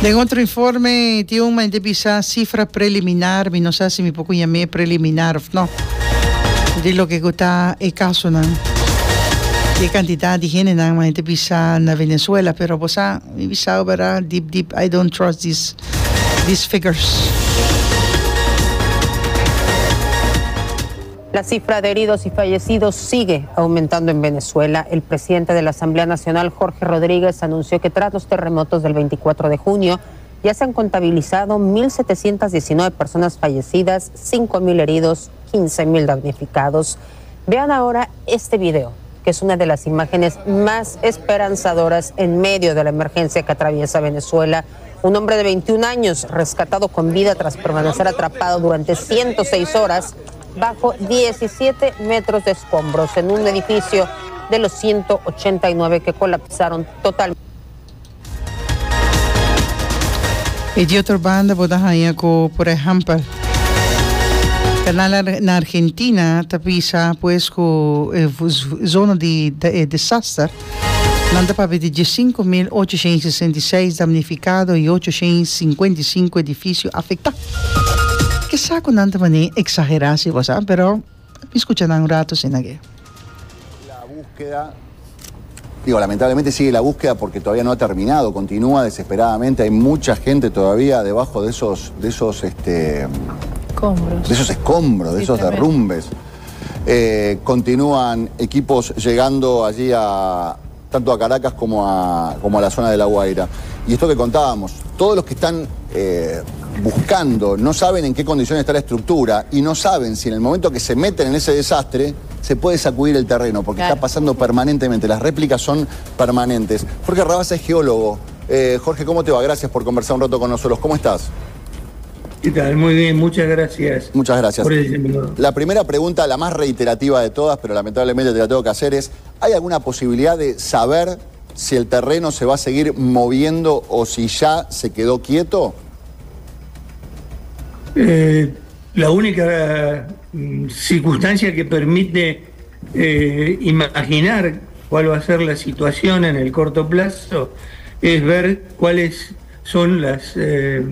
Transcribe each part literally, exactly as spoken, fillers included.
En outro informe, tinha uma entrevista cifra preliminar, mas não sei se me pouco chamei preliminar ou não. De lo que está o caso, não. De quantidade de gente na entrevista na Venezuela, pero pues ah, me bisa para deep deep. I don't trust these these figures. La cifra de heridos y fallecidos sigue aumentando en Venezuela. El presidente de la Asamblea Nacional, Jorge Rodríguez, anunció que tras los terremotos del veinticuatro de junio ya se han contabilizado mil setecientas diecinueve personas fallecidas, cinco mil heridos, quince mil damnificados. Vean ahora este video, que es una de las imágenes más esperanzadoras en medio de la emergencia que atraviesa Venezuela. Un hombre de veintiún años rescatado con vida tras permanecer atrapado durante ciento seis horas bajo diecisiete metros de escombros en un edificio de los ciento ochenta y nueve que colapsaron totalmente. E de outra banda, vou dar por exemplo, canal na Argentina, tapisa pues com eh, zona de, de eh, desastre, nanda para de cinco mil oitocentos e sessenta e seis damnificados e oitocentos e cinquenta e cinco edifícios afetados. Que saco nanta maneira exagerar si vos sabes, pero escuchan un rato sin aquí. La búsqueda, digo, lamentablemente sigue la búsqueda porque todavía no ha terminado, continúa desesperadamente, hay mucha gente todavía debajo de esos, de esos, este, escombros. de esos escombros, de Sí, esos también. derrumbes. Eh, continúan equipos llegando allí a tanto a Caracas como a, como a la zona de La Guaira. Y esto que contábamos, todos los que están eh, buscando no saben en qué condiciones está la estructura y no saben si en el momento que se meten en ese desastre se puede sacudir el terreno, porque Claro. está pasando permanentemente, las réplicas son permanentes. Jorge Rabasa es geólogo. Eh, Jorge, ¿cómo te va? Gracias por conversar un rato con nosotros. ¿Cómo estás? ¿Qué tal? Muy bien, muchas gracias. Muchas gracias. Por el llamado. La primera pregunta, la más reiterativa de todas, pero lamentablemente te la tengo que hacer, es: ¿hay alguna posibilidad de saber si el terreno se va a seguir moviendo o si ya se quedó quieto? Eh, la única mm, circunstancia que permite eh, imaginar cuál va a ser la situación en el corto plazo es ver cuáles son las, eh,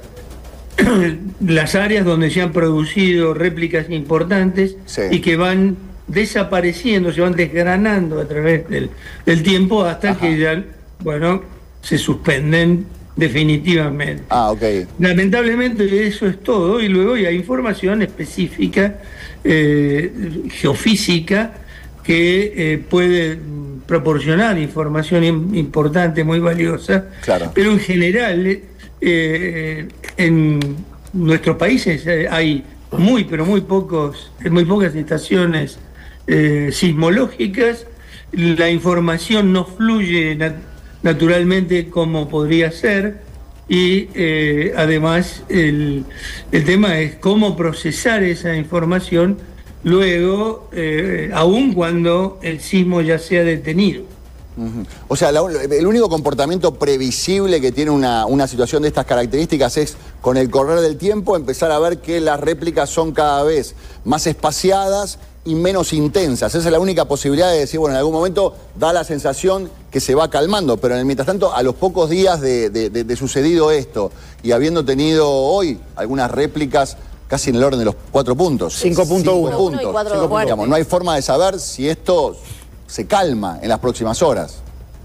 las áreas donde se han producido réplicas importantes Sí. y que van desapareciendo, se van desgranando a través del, del tiempo hasta Ajá. que ya, bueno, se suspenden definitivamente. Ah, ok. Lamentablemente eso es todo, y luego hay información específica, eh, geofísica, que eh, puede proporcionar información im- importante, muy valiosa, Claro. pero en general eh, en nuestros países eh, hay muy, pero muy pocos, muy pocas estaciones eh, sismológicas. La información no fluye nat- naturalmente como podría ser, y eh, además el, el tema es cómo procesar esa información luego, eh, aun cuando el sismo ya sea detenido. Ujú. O sea, la- el único comportamiento previsible que tiene una, una situación de estas características es, con el correr del tiempo, empezar a ver que las réplicas son cada vez más espaciadas y menos intensas. Esa es la única posibilidad de decir, bueno, en algún momento da la sensación que se va calmando, pero en el mientras tanto, a los pocos días de, de- de- de sucedido esto y habiendo tenido hoy algunas réplicas casi en el orden de los cuatro puntos. cinco punto uno. Cinco Uno y cuatro Cinco fuerte. digamos, no hay forma de saber si esto se calma en las próximas horas.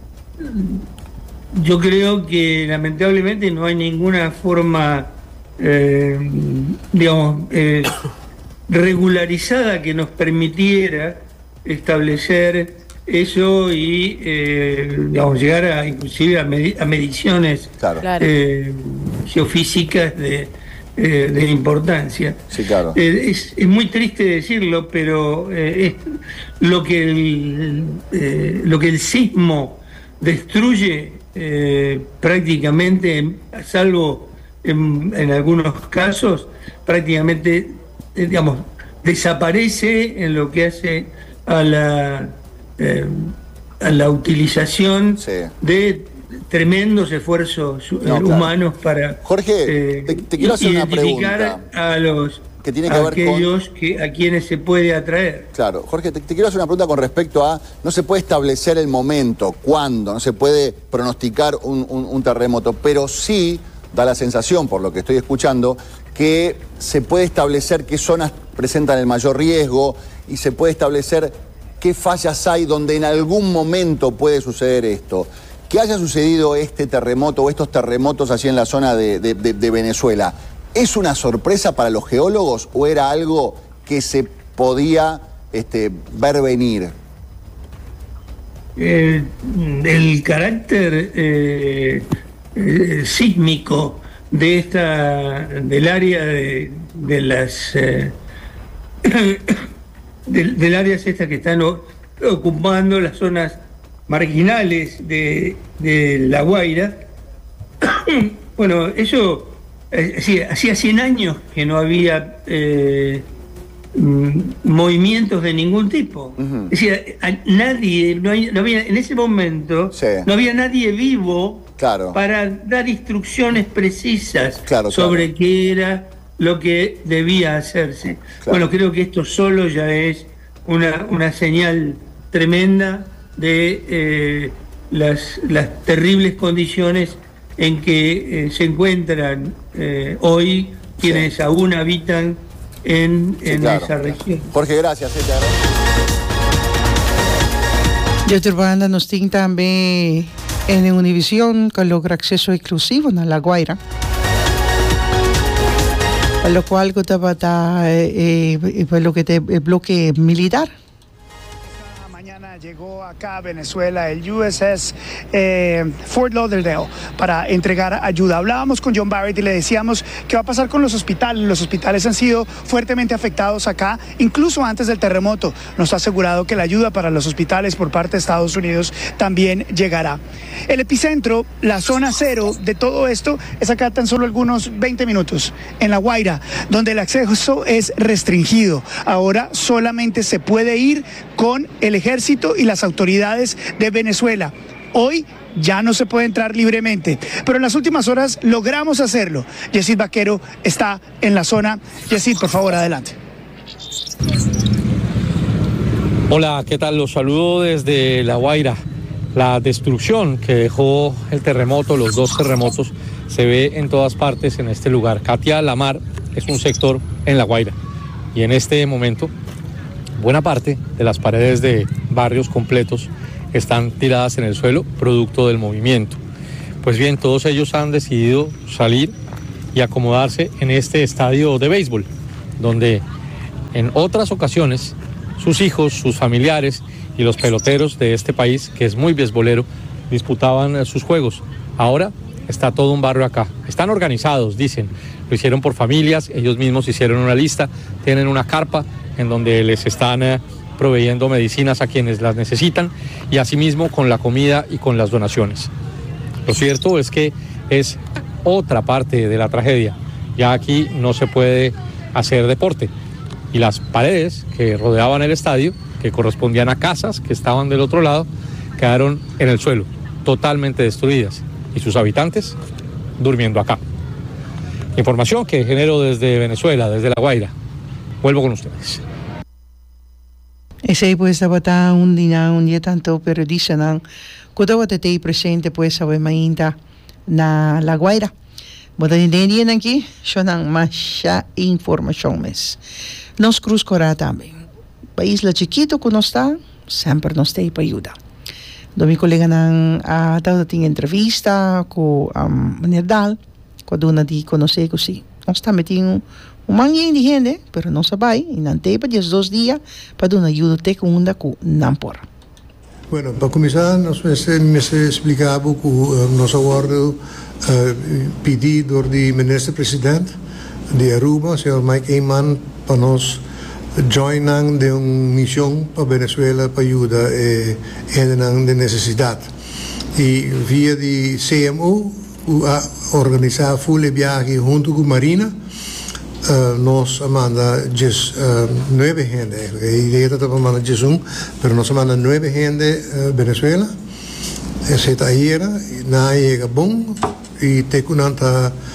Yo creo que lamentablemente no hay ninguna forma, eh, digamos, eh, regularizada que nos permitiera establecer eso y, eh, digamos, llegar a inclusive a, medi- a mediciones Claro. Claro. eh, geofísicas de, eh, de importancia. Sí, claro. Eh, es, es muy triste decirlo, pero eh, es lo que el, eh, lo que el sismo destruye eh, prácticamente, salvo en, en algunos casos, prácticamente, eh, digamos, desaparece en lo que hace a la, eh, a la utilización Sí. de tremendos esfuerzos No, eh, claro. humanos para Jorge, te- te quiero hacer una identificar pregunta. a los que tiene que ver con aquellos que, a quienes se puede atraer. Claro, Jorge, te, te quiero hacer una pregunta con respecto a, no se puede establecer el momento, cuándo, no se puede pronosticar un, un, un terremoto, pero sí da la sensación, por lo que estoy escuchando, que se puede establecer qué zonas presentan el mayor riesgo y se puede establecer qué fallas hay donde en algún momento puede suceder esto. Que haya sucedido este terremoto o estos terremotos así en la zona de, de, de, de Venezuela, ¿es una sorpresa para los geólogos o era algo que se podía este, ver venir? Eh, el carácter eh, eh, sísmico de esta, del área de, de las eh, del, del áreas estas que están o, ocupando las zonas marginales de, de La Guaira, bueno, eso eh, hacía cien años que no había eh, movimientos de ningún tipo. Uh-huh. Es decir, a, a nadie, no, hay, no había, en ese momento, sí. no había nadie vivo claro. para dar instrucciones precisas claro, sobre claro. qué era lo que debía hacerse. Claro. Bueno, creo que esto solo ya es una, una señal tremenda de eh, las, las terribles condiciones en que eh, se encuentran eh, hoy quienes sí. aún habitan en, sí, en claro, esa región. Jorge, gracias. Sí, Jo trobando nos tinc també en Univisión que logra acceso exclusivo a La Guaira, por lo cual que está eh, eh, lo que te, el bloque militar. Llegó acá a Venezuela el U S S eh, Fort Lauderdale para entregar ayuda. Hablábamos con John Barrett y le decíamos qué va a pasar con los hospitales. Los hospitales han sido fuertemente afectados acá, incluso antes del terremoto. Nos ha asegurado que la ayuda para los hospitales por parte de Estados Unidos también llegará. El epicentro, la zona cero de todo esto, es acá tan solo algunos veinte minutos, en La Guaira, donde el acceso es restringido. Ahora solamente se puede ir con el ejército y las autoridades de Venezuela. Hoy ya no se puede entrar libremente, pero en las últimas horas logramos hacerlo. Yesid Vaquero está en la zona. Yesid, por favor, adelante. Hola, ¿qué tal? Los saludo desde La Guaira. La destrucción que dejó el terremoto, los dos terremotos, se ve en todas partes en este lugar. Katia Lamar es un sector en La Guaira y en este momento buena parte de las paredes de barrios completos están tiradas en el suelo, producto del movimiento. Pues bien, todos ellos han decidido salir y acomodarse en este estadio de béisbol, donde en otras ocasiones sus hijos, sus familiares y los peloteros de este país, que es muy beisbolero, disputaban sus juegos. Ahora está todo un barrio acá. Están organizados, dicen. Lo hicieron por familias, ellos mismos hicieron una lista, tienen una carpa en donde les están eh, proveyendo medicinas a quienes las necesitan y asimismo con la comida y con las donaciones. Lo cierto es que es otra parte de la tragedia. Ya aquí no se puede hacer deporte y las paredes que rodeaban el estadio, que correspondían a casas que estaban del otro lado, quedaron en el suelo, totalmente destruidas y sus habitantes durmiendo acá. Información que genero desde Venezuela, desde La Guaira. Vuelvo con ustedes. Ese pues estaba un día un día tanto periodista nan kudo te presente pues sabe mainta na La Guaira. Boda ninguém aqui, chonan masha informação mes. Nos cruz cora também. País la chiquito que nós está, sempre nos tem para ajuda. Do mi colega nan a tao tinha entrevista com um, Nerdal, quando una di conoscer così. Nós também tinha um manhã de gente, pero não sabe, e não tem para dois dias para dar ajuda te com uma com não por. Bueno, para começar, nós me explicava que o nosso acordo pedido do ministro-presidente de Aruba, o senhor Mike Eyman, para nós joinar de uma missão para Venezuela para ajudar em de necessidade. E via de C M U, organizar full viagem junto com a Marina, Uh, nos manda just uh, nueve gente, y de esta manda just un, pero nos manda nueve gente uh, Venezuela, se está ahí, na llega bon, y te kunanta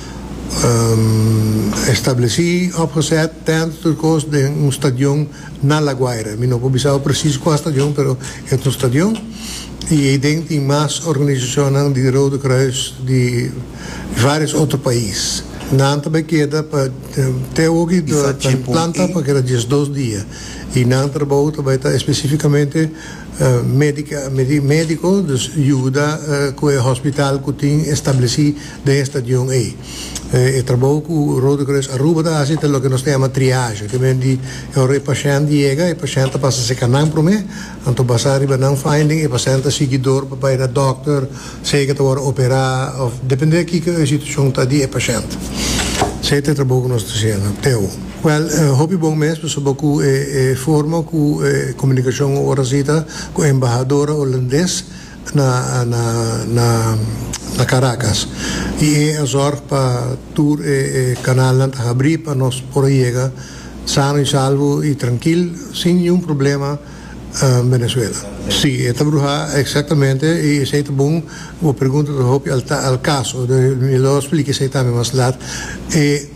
um, estabeleci, opgezet tijdens de koers de een stadion na La Guaira. Ik weet niet precies qua stadion, maar het is een stadion. En ik denk die maas organisaties, die Rode Kruis, die vários outros países. Na antebequeda, até hoje, a planta, porque era just dois dias. E na anterbouta vai estar especificamente uh, médica, médico, dus ajuda uh, com o hospital que tem estabelecido de estação aí. E trabalho com o Rode Kruis Aruba, da assim, tem o que nós chamamos triagem, que vem de o paciente chega, o paciente passa a se canal para mim, então passar a não finding, o paciente seguidor para ir ao doctor, seja que vai operar, ou depende de que a situação está de o paciente. Sei que trabalho que nós fazemos, teu. Well, uh, hopi bom mês, sobre ku eh, eh, forma ku eh, comunicação orasita com a embaixadora holandesa na na na na Caracas. E é a zorg para tour eh, eh, canal na abrir para nós por chegar sano e salvo e tranquilo, sem nenhum problema uh, Venezuela. Sim, esta bruxa exatamente e isso é bom. Uma pergunta do hopi al, al caso, de, me lo explique se também mais lá. E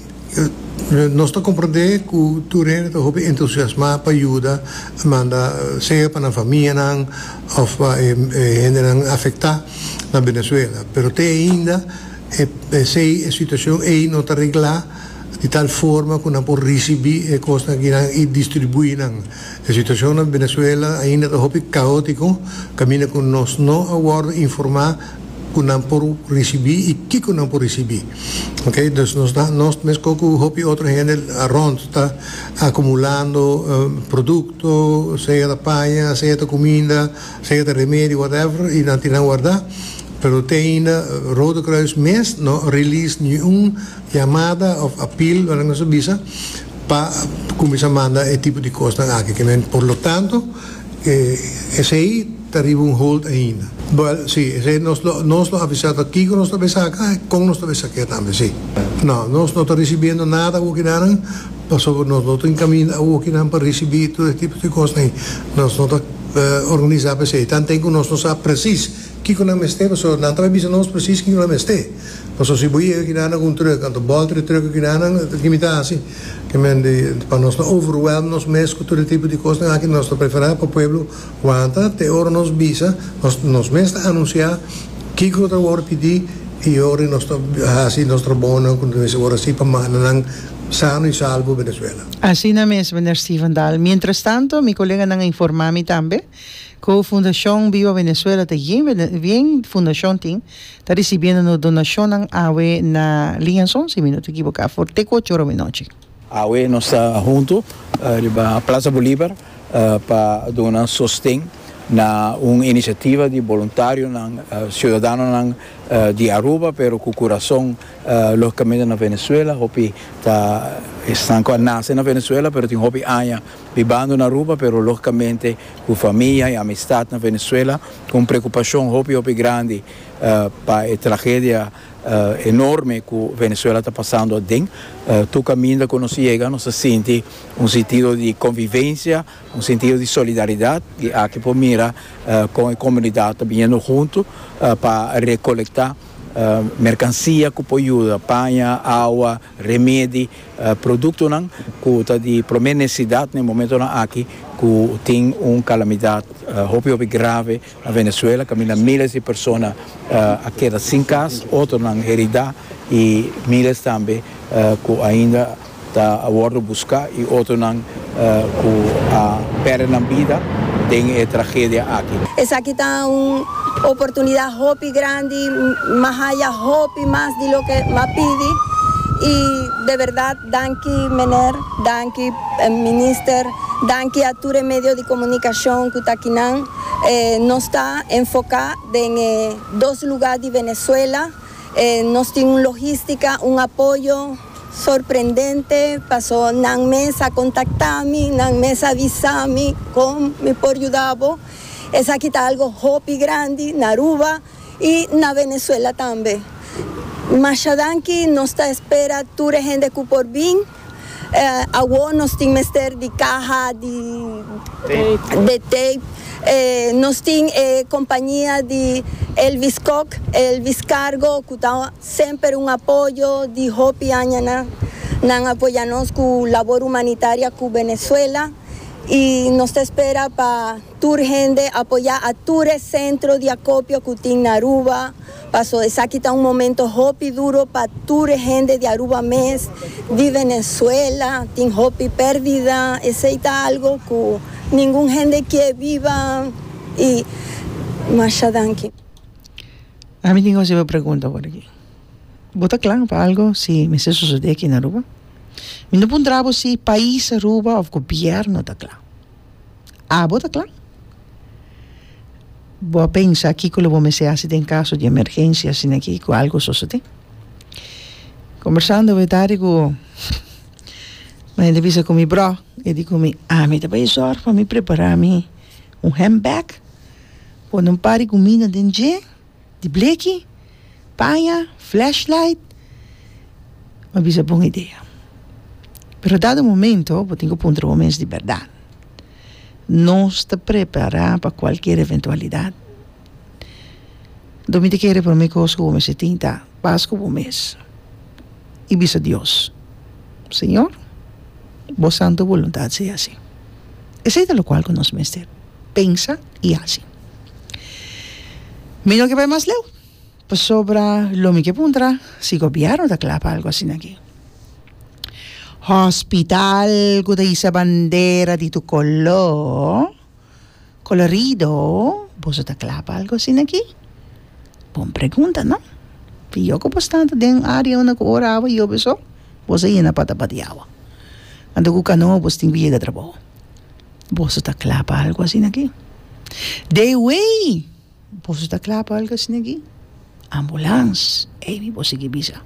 nós estamos compreendendo que o Turene está entusiasmado para ajudar, manda seja para a família ou para gente afetar na Venezuela. Mas tem ainda se a situação aí não está arreglada de tal forma que não pode receber a coisa e distribuir. A situação na Venezuela ainda está caótica, caminha com nós não aguardo informar que não por receber e que que não por receber, ok? Dus nós nós mesmo com o hopi outra gente around está acumulando uh, produto, seja da panha, seja da comida, seja da remédio, whatever, e não tiram guardar. Pero tem ainda Rode Kruis mesmo não release nenhuma chamada ou apelo, não não se bisa, para começar a mandar esse tipo de coisa aqui, que por lo tanto, eh, esse aí arriba un hold ainda. Well, sí, nos lo, nos lo avisado aquí con nuestra besaca, con nuestra besaca también, sí. No, nos no está recibiendo nada, o que naran, pasó, nos no está en camino, o que naran para recibir todo este tipo de cosas, nos no está uh, organizado, sí. Tanto que nos no sabe preciso, que con la meste, pues, no está avisando nos preciso que con la meste. Pues, si voy a que naran con truck, tanto boltre truck que naran, que me da así. Que men de para nós não overwhelm nos mesmo com todo tipo de coisa aqui nós preferimos para o povo quanta te hora nos visa nós nos mesmo anunciar que que outra hora pedir e hora nós assim nós trabalhamos com esse hora assim para manter sano e salvo Venezuela. Assim na mesma, Nercy Vandal. Mientras tanto, mi colega nang informami também que a Fundação Viva Venezuela também bien Fundação tem está recebendo uma donação ng awe na liaison, se me não te equivocar, for teco choro menoche. A U E nós está junto na uh, Plaza Bolívar uh, para dar sustento na uma iniciativa de voluntário na uh, cidadano na uh, de Aruba, pero com coração uh, localmente na Venezuela, hopi tá estão com nasce na Venezuela, pero tem hopi aña vivendo na Aruba, pero localmente com família e amistade na Venezuela, com preocupação hopi hopi grande uh, para a tragédia Uh, enorme que a Venezuela está passando dentro. Uh, tu caminho quando se chega, nós sente um sentido de convivência, um sentido de solidariedade, e aqui por mira uh, com a comunidade vindo junto uh, para recoletar uh, mercancia que pode ajudar, panha, água, remédio, uh, produto não, que está de primeira necessidade no momento aqui, que tem uma calamidade uh, grave na Venezuela, que milhares de pessoas uh, aqui sem casa, outros não heredar e milhares também uh, que ainda está a bordo buscar e outros não uh, que a perdem a vida tem a tragédia aqui. Essa aqui está uma oportunidade hopi grande, mais allá hopi mais de lo que me pide e de verdade, danke mener, danke minister, danke a todo medio de comunicação que está aqui não, eh, nós está enfocado em eh, dois lugares de Venezuela, eh, nós temos logística, um apoio sorprendente, passou na mesa contactar-me, na mesa avisar-me como me pode ajudar. Essa aqui está algo hopi grande na Aruba e na Venezuela também. Mas danke, nós está espera toda gente que por vir. Uh, agora nós temos mestre de caja, de tape, de tape Eh, nos tiene eh, compañía de Elvis Koch, Elvis Cargo, que da siempre un apoyo de Hopi Añana, nan apoyarnos con labor humanitaria con Venezuela y nos espera para tur gente apoyar a tur centro de acopio que tiene Aruba. Pasó esa quita un momento Hopi duro para tur gente de Aruba mes de Venezuela, tiene Hopi pérdida, ese está algo que ningún gente que viva y más danke. A mí tengo una pregunta por aquí. ¿Vota claro para algo si me se sucede aquí en Aruba? Me no pondrá si país Aruba o gobierno está claro. Ah, vota claro. Voy a pensar aquí que lo que me se hace en caso de emergencia, sin aquí con algo sucede. Conversando de con me entrevista con mi bro y digo mi ah me te voy a usar para me prepararme un handbag con un par de comida dentro de bleque, paña, flashlight. Me avisa buena idea. Pero dado momento, eu tenho que poner momentos de verdade. Não está preparado para qualquer eventualidade. Domingo quer para mim coisa como se tinta, Páscoa o mês. E bisa Deus. Senhor, vos santo vontade seja assim. Esse é o qual que nós mestre pensa e assim. Melhor que vai mais leu. Pues sobra lo que pondrá si gobierno da clapa algo assim aqui. Hospital con esa bandera de tu color colorido, ¿vos te clapa algo así aquí? Buena pregunta, ¿no? Y yo como tanto de área una hora yo beso, vos ahí en la pata pateaba. Ando con cano, vos tengo que llegar a trabajo. ¿Vos te clapa algo así aquí? De way, ¿vos te clapa algo así aquí? Ambulance, Amy, vos sigue visa.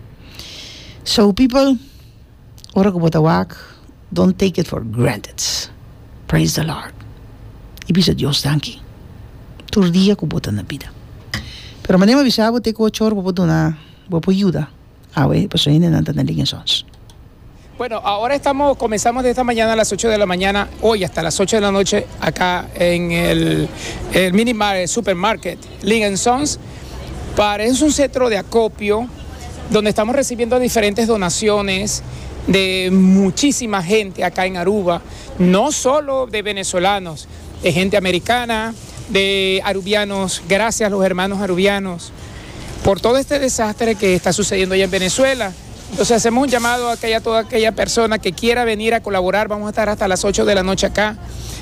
So people, ora ko botawak, don't take it for granted. Praise the Lord. Ibisa Dios danki. Tur dia ko bota na vida. Pero manema bisabo te ko chor po na po ayuda. Awe, paso ina nanta na ligin sons. Bueno, ahora estamos, comenzamos de esta mañana a las ocho de la mañana, hoy hasta las ocho de la noche, acá en el, el mini el supermarket Ling Sons. Para, es un centro de acopio donde estamos recibiendo diferentes donaciones de muchísima gente acá en Aruba, no solo de venezolanos, de gente americana, de arubianos, gracias a los hermanos arubianos, por todo este desastre que está sucediendo allá en Venezuela. Entonces hacemos un llamado a aquella, toda aquella persona que quiera venir a colaborar. Vamos a estar hasta las ocho de la noche acá.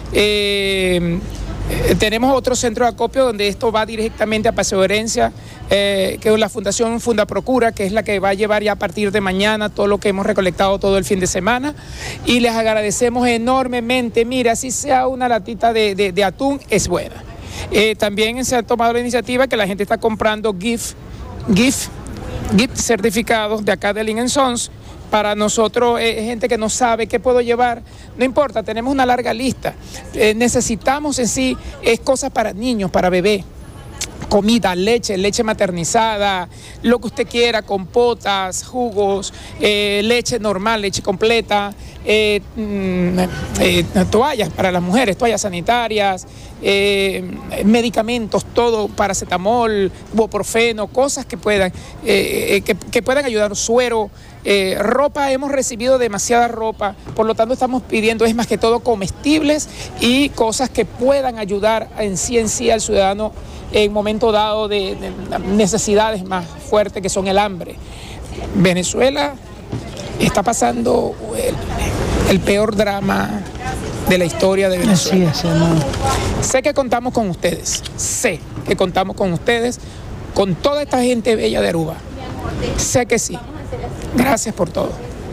Eh, eh, tenemos otro centro de acopio donde esto va directamente a Paseo Herencia, eh, que es la Fundación Funda Procura, que es la que va a llevar ya a partir de mañana todo lo que hemos recolectado todo el fin de semana. Y les agradecemos enormemente. Mira, si sea una latita de, de, de atún, es buena. Eh, también se ha tomado la iniciativa que la gente está comprando gift, gift, gift certificados de acá de Ling Sons. Para nosotros, eh, gente que no sabe qué puedo llevar, no importa, tenemos una larga lista. Eh, necesitamos en sí, es cosas para niños, para bebés. Comida, leche, leche maternizada, lo que usted quiera, compotas, jugos, eh, leche normal, leche completa, eh, eh, toallas para las mujeres, toallas sanitarias, eh, medicamentos, todo, paracetamol, ibuprofeno, cosas que puedan, eh, que, que puedan ayudar, suero. Eh, ropa, hemos recibido demasiada ropa, por lo tanto estamos pidiendo, es más que todo comestibles y cosas que puedan ayudar en sí en sí al ciudadano en momento dado de, de necesidades más fuertes que son el hambre. Venezuela está pasando el, el peor drama de la historia de Venezuela. Así es, hermano. Sé que contamos con ustedes, sé que contamos con ustedes, con toda esta gente bella de Aruba. Sé que sí. Gracias por todo.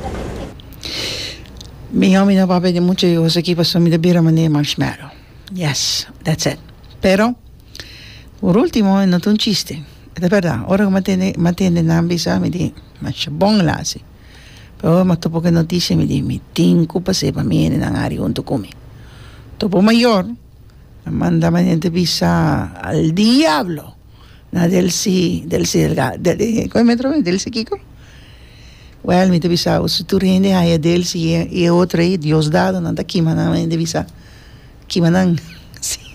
Mi homie no va a pedir mucho, yo sé que pasó mi de manera marshmallow. Yes, that's it. Pero, por último, no es un chiste. Es verdad, ahora que me atiende, me atiende Nambisa, me dice, más bon la hace. Pero me topo que noticia, me dice, mi tinco pasé para mí en el área junto conmigo. Topo mayor, me manda a entrevista al diablo. Na del si, del si, del, del, ¿cómo metro? Del si, Kiko. Well, me entrevista, o si tú rende a del si, y otra ahí, Dios dado, nada aquí, manan, me entrevista. Aquí, manan, sí.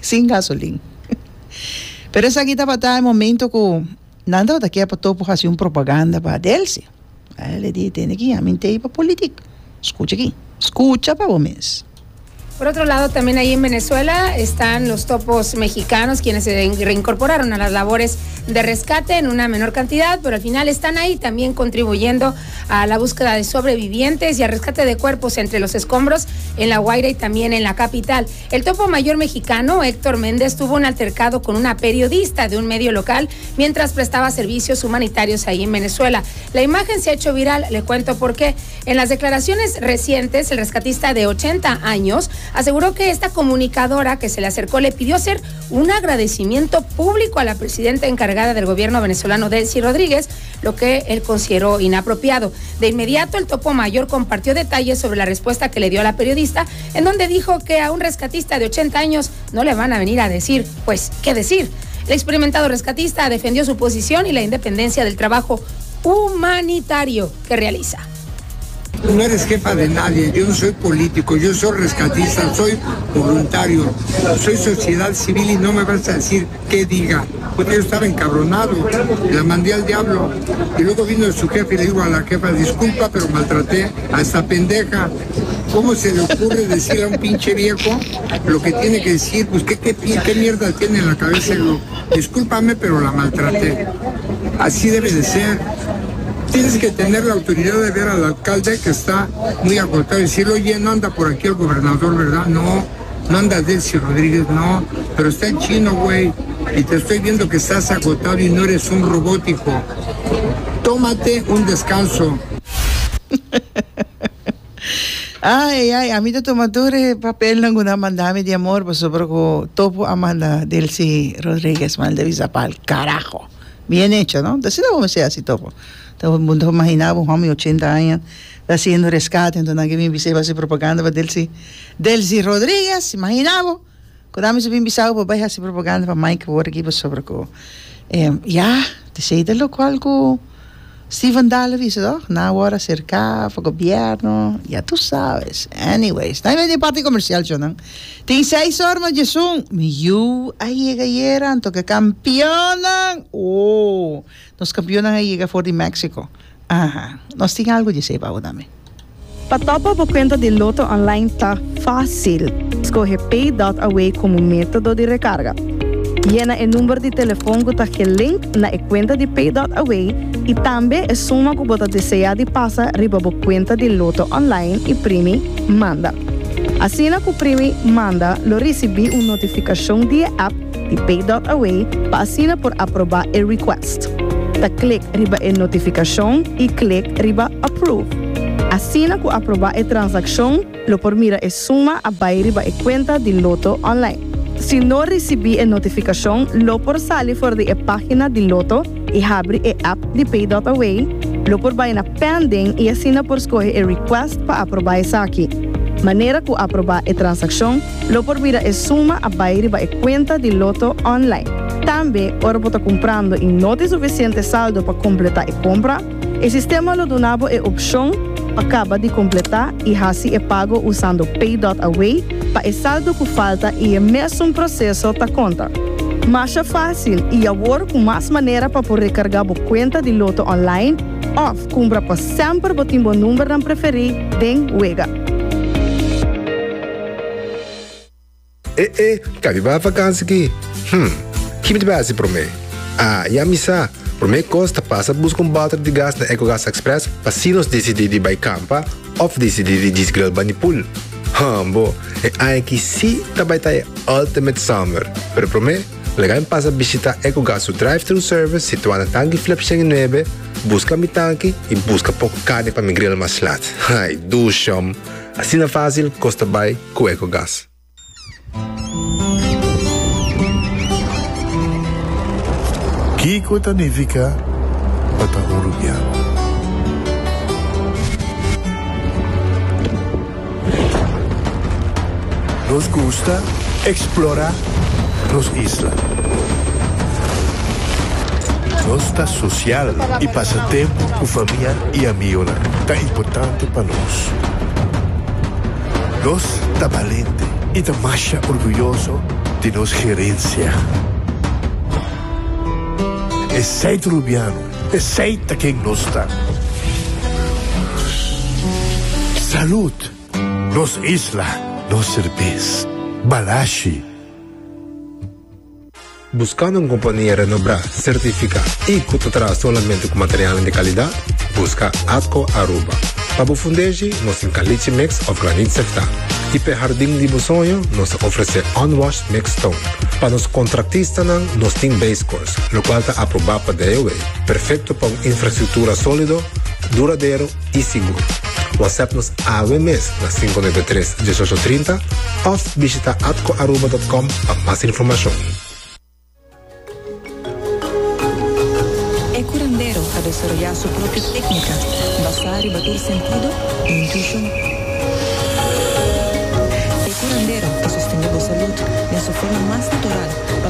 sin gasolina. Pero essa aqui estava tá em momento que nada daqui a pouco fazer uma propaganda para Delcy. Aí ele disse, tem aqui, a mente para política. Escucha aqui, escucha para vos. Por otro lado, también ahí en Venezuela están los topos mexicanos, quienes se reincorporaron a las labores de rescate en una menor cantidad, pero al final están ahí también contribuyendo a la búsqueda de sobrevivientes y al rescate de cuerpos entre los escombros en La Guaira y también en la capital. El topo mayor mexicano, Héctor Méndez, tuvo un altercado con una periodista de un medio local mientras prestaba servicios humanitarios ahí en Venezuela. La imagen se ha hecho viral, le cuento por qué. En las declaraciones recientes, el rescatista de ochenta años aseguró que esta comunicadora que se le acercó le pidió hacer un agradecimiento público a la presidenta encargada del gobierno venezolano, Delcy Rodríguez, lo que él consideró inapropiado. De inmediato, el topo mayor compartió detalles sobre la respuesta que le dio a la periodista, en donde dijo que a un rescatista de ochenta años no le van a venir a decir, pues, ¿qué decir? El experimentado rescatista defendió su posición y la independencia del trabajo humanitario que realiza. No eres jefa de nadie, yo no soy político, yo soy rescatista, soy voluntario, soy sociedad civil y no me vas a decir qué diga. Porque yo estaba encabronado, la mandé al diablo y luego vino su jefe y le digo a la jefa, disculpa, pero maltraté a esta pendeja. ¿Cómo se le ocurre decirle a un pinche viejo lo que tiene que decir? Pues qué, qué, qué mierda tiene en la cabeza. Discúlpame, pero la maltraté. Así debe de ser. Tienes que tener la autoridad de ver al alcalde que está muy agotado y decirle, oye, no anda por aquí el gobernador, ¿verdad? No, no anda Delcy Rodríguez, no, pero está en chino, güey, y te estoy viendo que estás agotado y no eres un robótico. Tómate un descanso. Ay, ay, a mí te tomatore papel ng una mandami de amor, pues sobre ko topo amanda Delcy Rodríguez, mal de Visapal, carajo. Bien hecho, ¿no? Entonces no vamos a así topo. Todo el mundo imaginaba un hombre de ochenta años haciendo rescate, entonces alguien me invitaba a hacer propaganda para Delcy. Delcy Rodríguez, imaginaba. Cuando me invitaba para hacer propaganda para Mike, por aquí, pues sobre que, eh, ya, te sei de lo cual que Steven Daley dice, ¿no? Na ahora cerca, para gobierno, ya tú sabes. Anyways, no hay de parte comercial, yo, ¿no? Tiene seis horas de Zoom. Mi yu, ahí llega, anto que campeonan. Oh, nos campeonan ahí llega for de México. Ajá, nos tiene algo de sepa, dame. Para topa por conta de Loto Online tá fácil. Escolhe Pay.Away como método de recarga. Llena o número de telefone que está link na conta de Pay.Away e também é suma que você deseja de passar riba a conta de Loto Online e primi manda. Assim na que primi manda, lo recebi uma notificação de app de Pay.Away para assinar por aprovar o request. Ta click riba a notificação e click riba approve. Assim na que aprovar a transação, lo por mira a suma a vai riba a conta de Loto Online. Se não recebi a notificação, lo por sair fora da página de Loto e abre a app de Pay.Away, lo por vai na pending e assina por escolher a request para aprovar isso aqui. Maneira que aprovar a transação, lo por vira a suma a vai a conta de Loto Online. Também, ora por estar comprando e não tem suficiente saldo para completar a compra, o sistema lo donava a opção acaba de completar e assim é pago usando Pay.Away para o saldo que falta e o mesmo processo da conta. Mais fácil e agora com mais maneira para poder recargar a conta de Loto Online ou comprar para sempre o timbo número não preferir den Wega. Eh, eh, cadê a vacância aqui? Hum, que me deve para mim? Ah, e a missa? Por mim, Costa passa busca um balde de gás da EcoGas Express para se nós decidir de ir campa ou decidir de desgrill banipul. Hambo, e aí que sim também está Ultimate Summer. Pero por mim, legal passa visitar EcoGas o drive-thru service situado na tanque flip neve, busca mi tanque e busca pouco carne para me grill mais lat. Ai, duchom. Assim é fácil, Costa vai com EcoGas. Kiko Tanifica Patahurugyan. Nos gusta explorar las islas. Nos está social y pasatiempo con familia y amigos. Tan importante para nos. Nos está valiente y está más orgulloso de nos gerencia. Aceite Rubiano, aceita quem nos dá. Salud, nos isla, nos cerveza. Balashi. Buscando una compañía renombrada, certificada y que te trae solamente con material de calidad, busca Atco Aruba. Para Fundeji, nos encalite mix of granite certificado. Y para Jardín de Busonho, nos ofrece unwashed mix stone. Para los contratistas, nos tiene base course, lo cual está aprobado para D O A. Perfecto para una infraestructura sólido, duradero y seguro. WhatsApp-nos A W M S na cinco nueve três, um oito três zero ou visita atco aruba ponto com para mais informação. É curandeiro a desarrollar sua própria técnica, basar e bater sentido e intuição. É curandeiro a sostener a saúde de sua forma mais natural para